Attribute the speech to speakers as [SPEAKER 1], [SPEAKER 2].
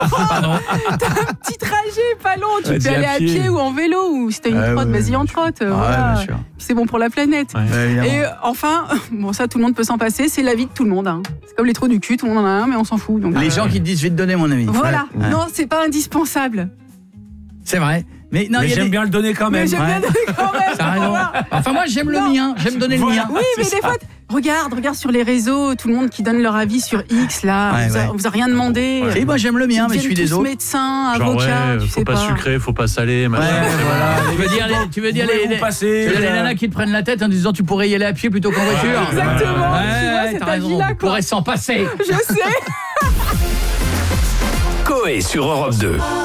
[SPEAKER 1] Pardon.
[SPEAKER 2] T'as un petit trajet pas long, tu
[SPEAKER 1] Vas-y,
[SPEAKER 2] peux aller
[SPEAKER 1] à
[SPEAKER 2] à
[SPEAKER 1] pied.
[SPEAKER 2] pied ou en vélo, ou si t'as une trotte, vas-y en trotte. Voilà.
[SPEAKER 3] bien sûr.
[SPEAKER 2] C'est bon pour la planète.
[SPEAKER 1] Ouais.
[SPEAKER 2] Et enfin, bon ça tout le monde peut s'en passer, c'est la vie de tout le monde. Hein. C'est comme les trous du cul, tout le monde en a un, mais on s'en fout. Donc,
[SPEAKER 3] Les gens qui te disent je vais te donner mon ami.
[SPEAKER 2] voilà,
[SPEAKER 3] Ouais.
[SPEAKER 2] non, c'est pas indispensable.
[SPEAKER 3] C'est vrai. Mais non,
[SPEAKER 1] Mais
[SPEAKER 3] il y a
[SPEAKER 1] j'aime
[SPEAKER 3] des...
[SPEAKER 1] bien le donner quand même.
[SPEAKER 2] Mais j'aime bien donner quand même.
[SPEAKER 3] T'as raison.
[SPEAKER 2] Voilà.
[SPEAKER 3] Enfin moi j'aime le
[SPEAKER 2] Non.
[SPEAKER 3] mien, j'aime donner le mien.
[SPEAKER 2] Oui, mais des fois, regarde sur les réseaux, tout le monde qui donne leur avis sur X, là, on vous a rien demandé.
[SPEAKER 3] Et moi j'aime le mien, mais je suis des autres.
[SPEAKER 2] Médecin,
[SPEAKER 1] Genre,
[SPEAKER 2] avocat, tu
[SPEAKER 1] faut
[SPEAKER 2] sais
[SPEAKER 1] pas sucrer, faut pas saler, machin.
[SPEAKER 3] Voilà. Tu veux dire les nanas qui te prennent la tête en disant tu pourrais y aller à pied plutôt qu'en voiture.
[SPEAKER 2] Exactement, tu vois,
[SPEAKER 3] t'as
[SPEAKER 2] cette
[SPEAKER 3] raison.
[SPEAKER 2] avis-là,
[SPEAKER 3] On
[SPEAKER 2] quoi.
[SPEAKER 3] pourrait s'en passer.
[SPEAKER 2] Je sais.
[SPEAKER 4] Coé sur Europe 2.